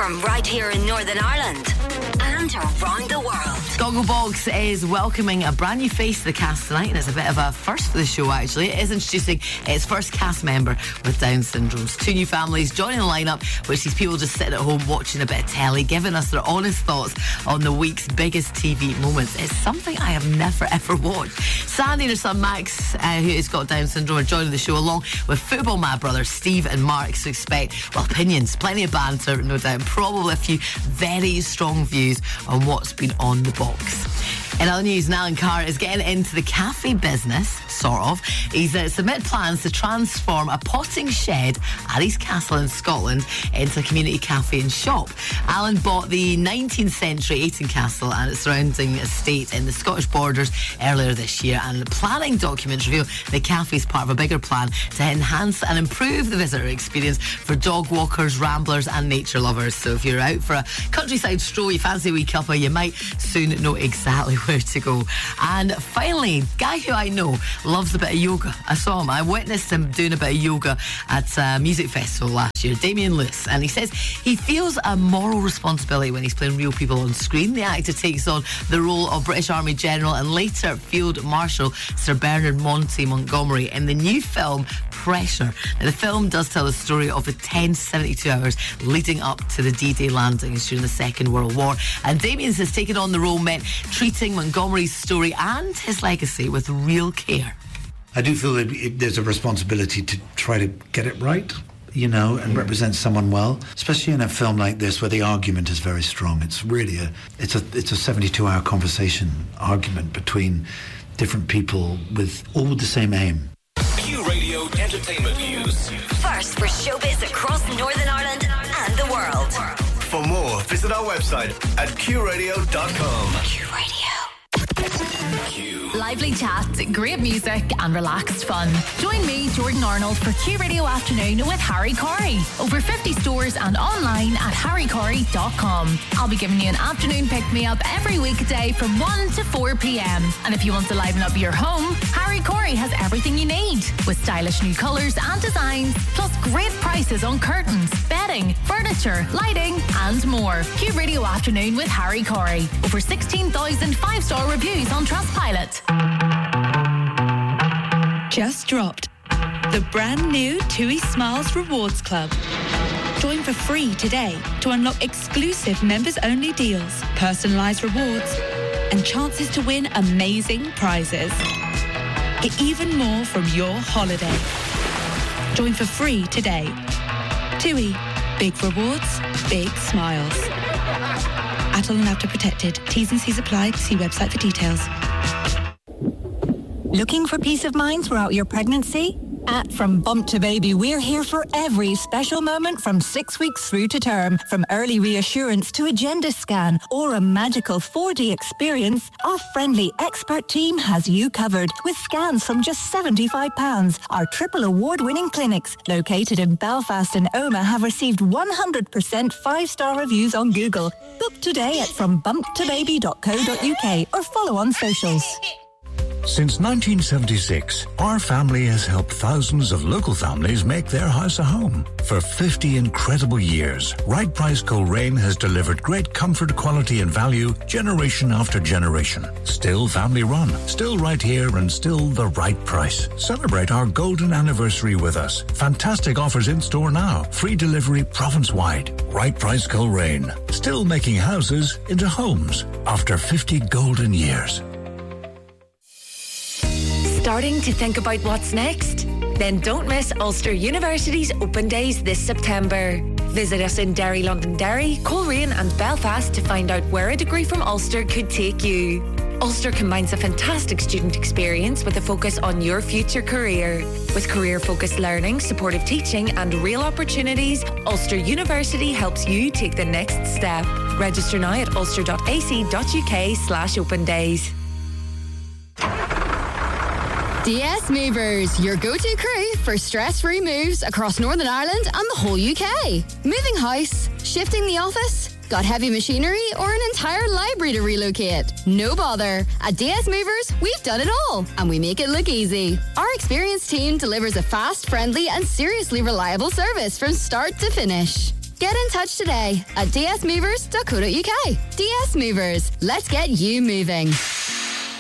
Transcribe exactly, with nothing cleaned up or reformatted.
from right here in Northern Ireland and around the world. Gogglebox is welcoming a brand new face to the cast tonight, and it's a bit of a first for the show, actually. It is introducing its first cast member with Down syndrome. Two new families joining the lineup, which these people just sitting at home watching a bit of telly, giving us their honest thoughts on the week's biggest T V moments. It's something I have never ever watched. Sandy and her son Max, uh, who has got Down syndrome, are joining the show along with football mad brothers Steve and Mark. So expect, well, opinions, plenty of banter, no doubt, probably a few very strong views on what's been on the box. In other news, Alan Carr is getting into the cafe business, sort of. He's uh, submitted plans to transform a potting shed at his castle in Scotland into a community cafe and shop. Alan bought the nineteenth century Ayton Castle and its surrounding estate in the Scottish borders earlier this year, and the planning documents reveal the cafe is part of a bigger plan to enhance and improve the visitor experience for dog walkers, ramblers and nature lovers. So if you're out for a countryside stroll, you fancy a wee cuppa, you might soon know exactly where to go. And finally, guy who I know loves a bit of yoga. I saw him, I witnessed him doing a bit of yoga at a music festival last year, Damien Lewis, and he says he feels a moral responsibility when he's playing real people on screen. The actor takes on the role of British Army General and later Field Marshal Sir Bernard Monty Montgomery in the new film Pressure. Now, the film does tell the story of the tense seventy-two hours leading up to the D-Day landings during the Second World War, and Damien says taking on the role meant treating Montgomery's story and his legacy with real care. I do feel that there's a responsibility to try to get it right, you know, and represent someone well, especially in a film like this where the argument is very strong. It's really a it's a it's a seventy-two hour conversation argument between different people with all with the same aim. Q Radio Entertainment News. First for showbiz across Northern Ireland and the world. For more, visit our website at q radio dot com. Q Radio. Q. Lively chat, great music and relaxed fun. Join me, Jordan Arnold, for Q Radio Afternoon with Harry Corey. Over fifty stores and online at harry corey dot com. I'll be giving you an afternoon pick-me-up every weekday from one to four p.m. And if you want to liven up your home, Harry Corey has everything you need. With stylish new colours and designs, plus great prices on curtains, bedding, furniture, lighting and more. Q Radio Afternoon with Harry Corey. Over sixteen thousand five-star reviews on Trustpilot. Just dropped the brand new TUI Smiles Rewards Club. Join for free today to unlock exclusive members-only deals, personalised rewards, and chances to win amazing prizes. Get even more from your holiday. Join for free today. TUI. Big rewards, big smiles. Adult and after protected. T's and C's applied. See website for details. Looking for peace of mind throughout your pregnancy? At From Bump to Baby, we're here for every special moment from six weeks through to term. From early reassurance to a gender scan or a magical four D experience, our friendly expert team has you covered with scans from just seventy-five pounds. Our triple award-winning clinics, located in Belfast and Omagh, have received one hundred percent five-star reviews on Google. Book today at from bump to baby dot co dot uk or follow on socials. Since nineteen seventy-six, our family has helped thousands of local families make their house a home. For fifty incredible years, Right Price Coleraine has delivered great comfort, quality and value generation after generation. Still family run, still right here and still the right price. Celebrate our golden anniversary with us. Fantastic offers in store now. Free delivery province-wide. Right Price Coleraine. Still making houses into homes after fifty golden years. Starting to think about what's next? Then don't miss Ulster University's Open Days this September. Visit us in Derry, Londonderry, Coleraine and Belfast to find out where a degree from Ulster could take you. Ulster combines a fantastic student experience with a focus on your future career. With career-focused learning, supportive teaching and real opportunities, Ulster University helps you take the next step. Register now at ulster dot a c dot u k slash open days. D S Movers, your go-to crew for stress-free moves across Northern Ireland and the whole U K. Moving house, shifting the office, got heavy machinery or an entire library to relocate? No bother. At D S Movers, we've done it all and we make it look easy. Our experienced team delivers a fast, friendly and seriously reliable service from start to finish. Get in touch today at d s movers dot co dot u k. D S Movers, let's get you moving.